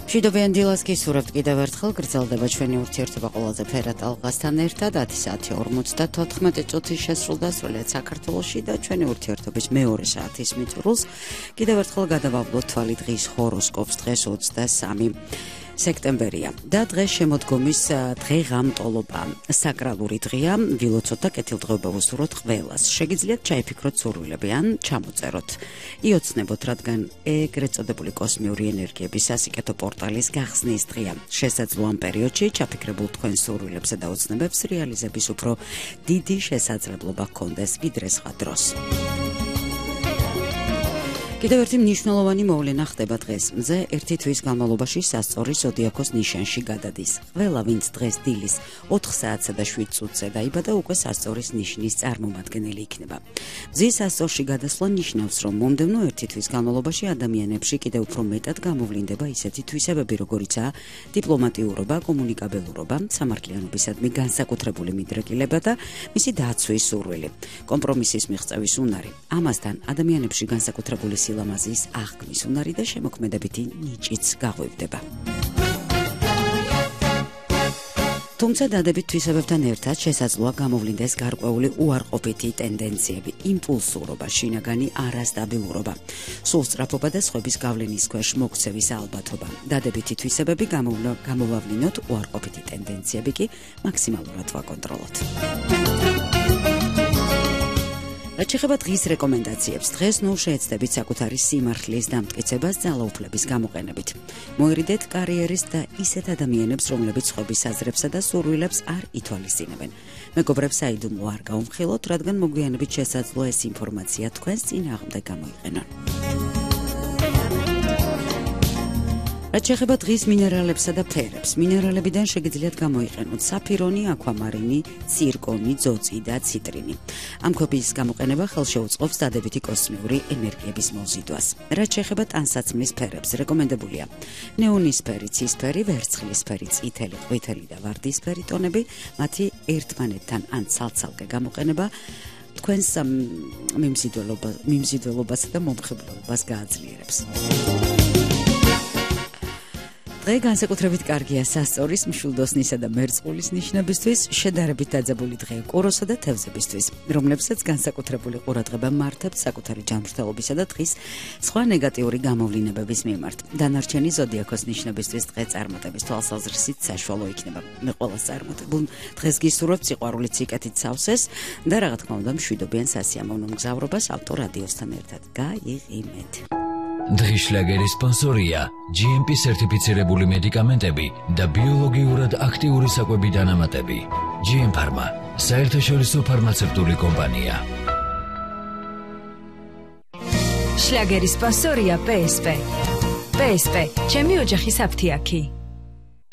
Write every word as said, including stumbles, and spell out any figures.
მშვიდობიან დილას გისურვებთ კიდევ ერთხელ გრძელდება ჩვენი ურთიერთობა ყველაზე ფერად ალყასთან ერთად ათი საათი ორმოცდათოთხმეტი წუთი შესრულდა სრულიად საქართველოში და ჩვენი ურთიერთობის მეორე საათის მიწურულს კიდევ ერთხელ გადავავლოთ თვალი დღის ჰოროსკოპს დღეს ოცდასამი სექტემბერია და დღეს შემოდგომის დღეღამტოლობა საკრალური დღეა ვილოცოთ და კეთილდღეობა ვუსურვოთ ყველას შეგიძლიათ ჩაიფიქროთ სურვილები ან ჩამოწეროთ იოცნებოთ რადგან ეგრეთ წოდებული კოსმიური ენერგიების სასიკეთო პორტალის გახსნის დღეა შესაძლოა ამ პერიოდში ჩაფიქრებულ თქვენ სურვილებზე და ოცნებებს რეალიზების უფრო დიდი შესაძლებლობა გქონდეს ვიდრე სხვა დროს კიდევ ერთი მნიშვნელოვანი მოვლენა ხდება დღეს. მზე ერთი თვის განმავლობაში სასწორი ზოდიაქოს ნიშანში გადადის. ყველა ვინც დღეს დილის ოთხ საათსა და შვიდ წუთზე დაიბადა, უკვე სასწორის ნიშნის წარმომადგენელი იქნება. მზის სასწორში გადასვლა ნიშნავს, რომ მომდევნო ერთი თვის განმავლობაში ადამიანებში კიდევ უფრო მეტად გამოვლინდება ისეთი თვისებები, როგორიცაა დიპლომატიურობა, კომუნიკაბელურობა, სამართლიანობისადმი განსაკუთრებული მიდრეკილება და მისი დაცვის სურვილი, კომპრომისის მიღწევის უნარი. ამასთან ადამიანებში განსაკუთრებული სილამაზის აღქმის უნარი და შემოქმედებითი ნიჭიც გაღვივდება. თუმცა დადებით თვისებებთან ერთად შესაძლოა გამოვლინდეს გარკვეული უარყოფითი ტენდენციები, იმპულსურობა, შინაგანი არასტაბილურობა, სულსწრაფობა და სხვების გავლენის ქვეშ მოქცევის ალბათობა. დადებითი თვისებები გამოვავლინოთ, უარყოფითი ტენდენციები კი მაქსიმალურად ვაკონტროლოთ. რაც შეეხება დღის რეკომენდაციებს, დღეს ნუ შეეცდებით საკუთარი სიმართლის დამტკიცებას ძალაუფლების გამოყენებით. მოერიდეთ კარიერის და ისეთ ადამიანებს, რომლებიც სხვების აზრებსა და სურვილებს არ ითვალისწინებენ. მეგობრებს საიდუმლო არ გაუმხილოთ, რადგან მოგვიანებით შესაძლოა ეს ინფორმაცია თქვენს წინააღმდეგ გამოიყენონ. რაც შეეხება დღის მინერალებსა და ფერებს, მინერალებიდან შეგიძლიათ გამოიყენოთ საფირონი, აკვამარინი, ცირკონი, ძოწი და ციტრინი. ამ ქვების გამოყენება ხელშეუწყობს დადებითი კოსმიური ენერგიების მოზიდვას. რაც შეეხება ტანსაცმლის ფერებს, რეკომენდებულია ნეონისფერი, ცისფერი, ვერცხლისფერი, წითელი, ყვითელი და ვარდისფერი ტონები, მათი ერთმანეთთან ან ცალ-ცალკე გამოყენება თქვენს მიმზიდველობასა და მომხიბვლელობას გააძლიერებს. დღე განსაკუთრებით კარგია სასწორის, მშვილდოსნისა და მერწყულის ნიშნებისთვის, შედარებით დაძაბული დღეა კოროსა და თევზებისთვის, რომლებსაც განსაკუთრებული ყურადღება მართავთ საკუთარი ჯანმრთელობისა და დღის სხვა ნეგატიური გამოვლინებების მიმართ. დანარჩენი ზოდიაქოს ნიშნებისთვის დღე წარმატების თვალსაზრისით საშუალო იქნება. მე ყველას წარმატებულ დღეს გისურვებთ სიყვარულით სიკეთით სავსეს და რა თქმა უნდა მშვიდობიან სასიამოვნო მგზავრობას ავტორადიოსთან ერთად. გაიღიმეთ. დღის შლაგერის სპონსორია ჯი ემ პი სერტიფიცირებული მედიკამენტები და ბიოლოგიურად აქტიური საკვები დანამატები. ჯი ემ ფარმა, საერთაშორისო ფარმაცევტული კომპანია. შლაგერის სპონსორია პე ეს პე. პე ეს პე, ჩემი ოჯახის აფთიაქი.